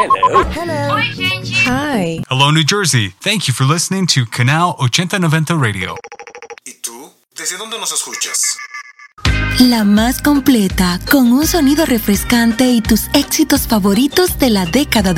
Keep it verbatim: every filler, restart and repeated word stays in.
Hello. Hello. Oi, gente. Hi. Hello, New Jersey. Thank you for listening to Canal ochenta noventa Radio. ¿Y tú? ¿Desde dónde nos escuchas? La más completa, con un sonido refrescante y tus éxitos favoritos de la década de